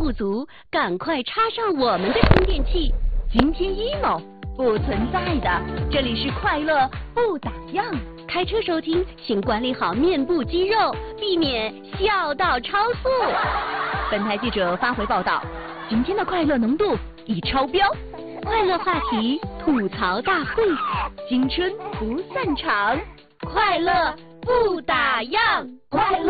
不足，赶快插上我们的充电器。 今天 emo 不存在的，这里是快乐不打烊。 开车收听，请管理好面部肌肉，避免笑到超速。 本台记者发回报道，今天的快乐浓度已超标。 快乐话题吐槽大会， 青春不散场， 快乐不打烊， 快乐。